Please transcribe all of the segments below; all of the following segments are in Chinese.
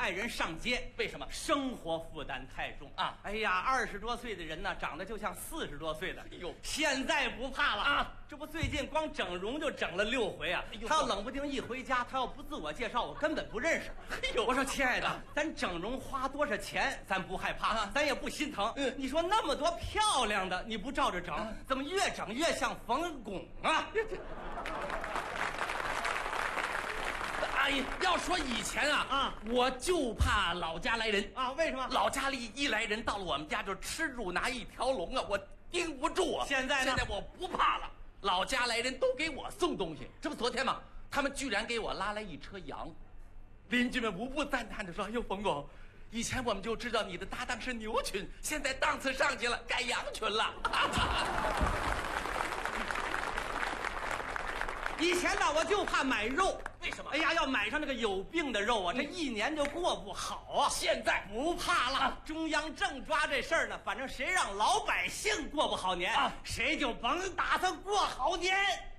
派人上街， 为什么？ 生活负担太重啊！ 哎呀，20多岁的人呢，长得就像40多岁的。 哎呦， 现在不怕了啊！ 这不最近光整容就整了6回啊！他要冷不丁一回家，他要不自我介绍，我根本不认识。 哎呦， 我说亲爱的，咱整容花多少钱，咱不害怕，咱也不心疼。你说那么多漂亮的，你不照着整，怎么越整越像冯巩啊？ 阿姨，要说以前啊，我就怕老家来人啊。为什么？ 老家里一来人，到了我们家就吃住拿一条龙啊，我盯不住啊。 现在我不怕了，老家来人都给我送东西。这不昨天吗？他们居然给我拉来一车羊，邻居们无不赞叹地说：“哎呦，冯巩，以前我们就知道你的搭档是牛群，现在档次上去了，改羊群了。” 以前呢，我就怕买肉， 为什么？ 哎呀，要买上那个有病的肉啊，这一年就过不好啊。 现在不怕了，中央正抓这事儿呢。反正谁让老百姓过不好年，谁就甭打算过好年。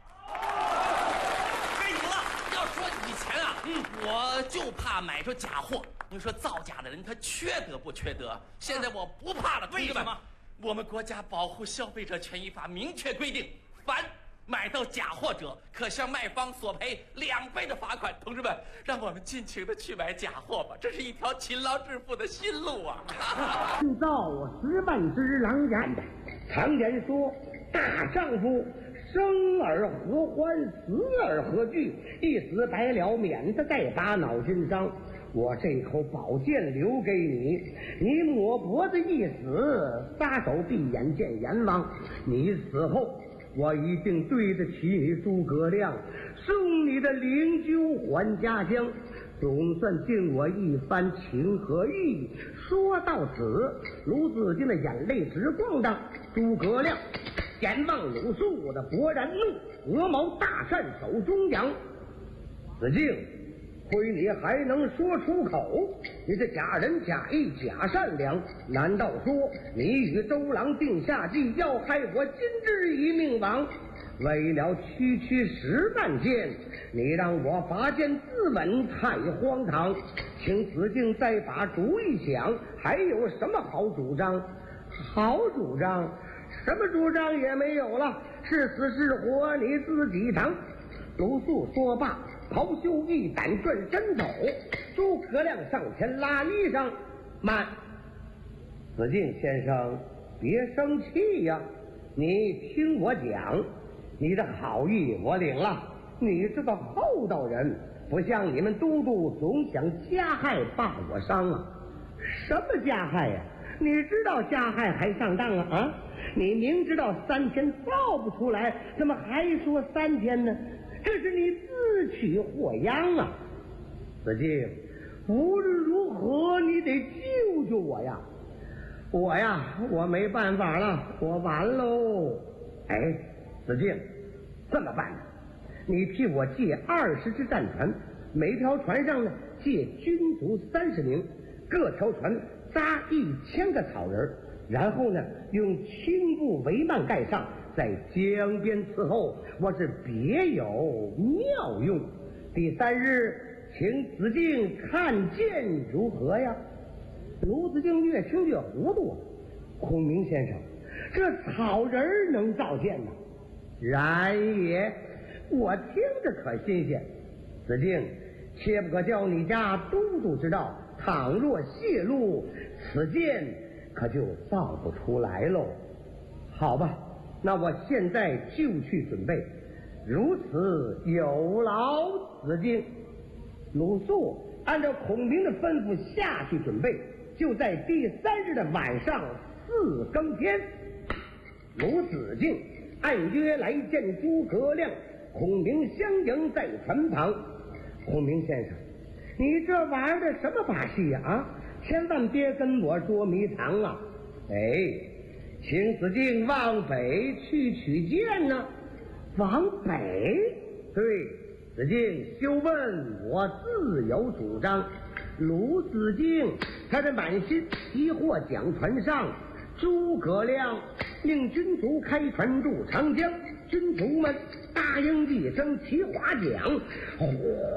该你了。 要说以前啊，我就怕买着假货。你说造假的人他缺德不缺德？现在我不怕了。 为什么？ 我们国家保护消费者权益法明确规定，凡买到假货者，可向卖方索赔2倍的罚款。同志们，让我们尽情的去买假货吧，这是一条勤劳致富的新路啊！ 铸造10万只狼烟的，常言说，大丈夫生而何欢，死而何惧？一死百了，免得再把脑筋伤。我这口宝剑留给你，你抹脖子一死，撒手闭眼见阎王。你死后，我一定对得起你诸葛亮，送你的灵柩还家乡，总算尽我一番情和义。说到此，卢子敬的眼泪直咣当。诸葛亮眼望鲁肃的勃然怒，鹅毛大扇手中扬。子敬，亏你还能说出口，你这假仁假义假善良，难道说你与周郎定下计，要害我今日一命亡？为了区10万箭，你让我拔剑自刎，太荒唐。请子敬再把主意想，还有什么好主张？好主张？什么主张也没有了，是死是活你自己尝。鲁肃说罢，袍袖一掸，转身走。诸葛亮上前拉衣裳，慢，子敬先生，别生气呀！你听我讲，你的好意我领了。你这个厚道人，不像你们都督总想加害罢我伤啊！什么加害呀？你知道加害还上当啊？你明知道3天造不出来，怎么还说3天呢？这是你自取祸殃啊！子敬，无论如何你得救救我呀！我没办法了，我完喽！哎，子敬，这么办呢？你替我借20只战船，每条船上呢借军卒30名，各条船扎1000个草人，然后呢用青布帷幔盖上，在江边伺候，我是别有妙用。第3日，请子敬看见如何呀？卢子敬越听越糊涂啊！孔明先生，这草人能造箭吗？然也，我听着可新鲜。子敬，切不可叫你家都督知道，倘若泄露，此箭可就造不出来喽。好吧，那我现在就去准备，如此有劳子敬。鲁肃按照孔明的吩咐下去准备，就在第3日的晚上4更天，鲁子敬按约来见诸葛亮，孔明相迎在船旁。孔明先生，你这玩的什么把戏啊？千万别跟我捉迷藏啊！哎，请子敬往北去取剑呢。往北？对，子敬休问，我自有主张。鲁子敬他这满心疑惑讲船上，诸葛亮令军卒开船入长江，军卒们答应一声齐划桨，